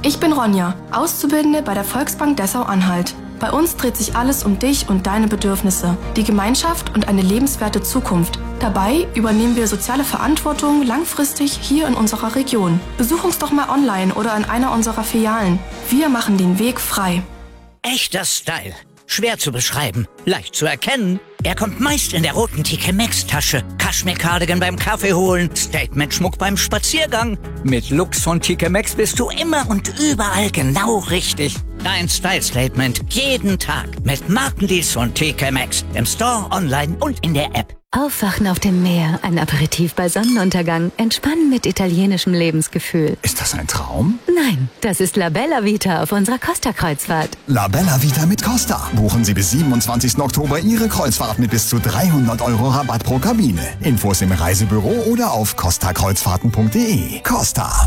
Ich bin Ronja, Auszubildende bei der Volksbank Dessau-Anhalt. Bei uns dreht sich alles um dich und deine Bedürfnisse, die Gemeinschaft und eine lebenswerte Zukunft. Dabei übernehmen wir soziale Verantwortung langfristig hier in unserer Region. Besuch uns doch mal online oder in einer unserer Filialen. Wir machen den Weg frei. Echter Style. Schwer zu beschreiben, leicht zu erkennen. Er kommt meist in der roten TK Maxx Tasche. Kaschmir-Cardigan beim Kaffee holen, Statement-Schmuck beim Spaziergang. Mit Looks von TK Maxx bist du immer und überall genau richtig. Dein Style-Statement jeden Tag mit Markendeals von TK Maxx. Im Store, online und in der App. Aufwachen auf dem Meer, ein Aperitif bei Sonnenuntergang, entspannen mit italienischem Lebensgefühl. Ist das ein Traum? Nein, das ist La Bella Vita auf unserer Costa-Kreuzfahrt. La Bella Vita mit Costa. Buchen Sie bis 27. Oktober Ihre Kreuzfahrt mit bis zu 300 € Rabatt pro Kabine. Infos im Reisebüro oder auf costakreuzfahrten.de. Costa.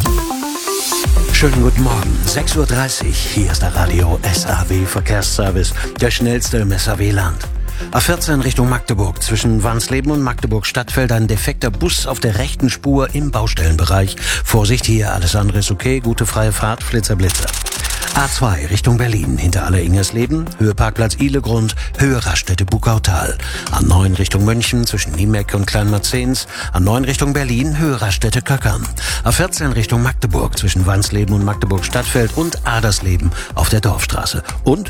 Schönen guten Morgen, 6:30 Uhr. Hier ist der Radio SAW Verkehrsservice, der schnellste im SAW-Land. A14 Richtung Magdeburg. Zwischen Wansleben und Magdeburg Stadtfeld ein defekter Bus auf der rechten Spur im Baustellenbereich. Vorsicht hier, alles andere ist okay. Gute freie Fahrt, Flitzer, Blitzer. A2 Richtung Berlin, hinter Aller-Ingersleben, Höhe Parkplatz Ihlegrund, Höhe Raststätte Bukautal. A9 Richtung München, zwischen Niemek und Kleinmarzens. A9 Richtung Berlin, Höhe Raststätte Köckern. A14 Richtung Magdeburg, zwischen Wansleben und Magdeburg Stadtfeld und Adersleben auf der Dorfstraße. Und,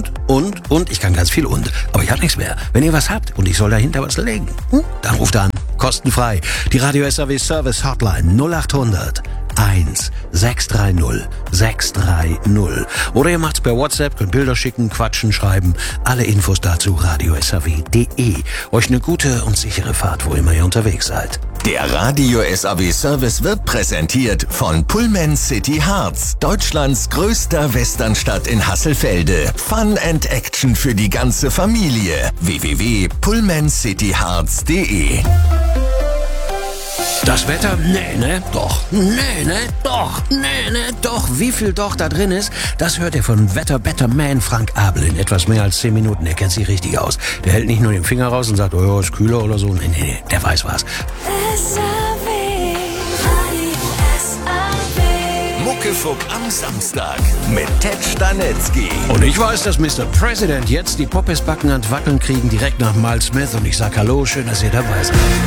ich kann ganz viel aber ich hab nichts mehr. Wenn ihr was habt und ich soll dahinter was legen, dann ruft an, kostenfrei. Die Radio SAW Service Hotline 0800 1 630 630. Oder ihr macht's per WhatsApp, könnt Bilder schicken, quatschen, schreiben. Alle Infos dazu radiosaw.de. Euch eine gute und sichere Fahrt, wo immer ihr unterwegs seid. Der Radio SAW Service wird präsentiert von Pullman City Hearts, Deutschlands größter Westernstadt in Hasselfelde. Fun and Action für die ganze Familie. www.pullmancityhearts.de. Das Wetter? Doch. Wie viel doch da drin ist, das hört ihr von Wetter-Better-Man Frank Abel in etwas mehr als 10 Minuten. Er kennt sich richtig aus. Der hält nicht nur den Finger raus und sagt, oh ja, ist kühler oder so. Nee, der weiß was. Muckefuck am Samstag mit Ted Stanetzky. Und ich weiß, dass Mr. President jetzt die Poppesbacken an Wackeln kriegen direkt nach Miles Smith. Und ich sag Hallo, schön, dass ihr dabei seid.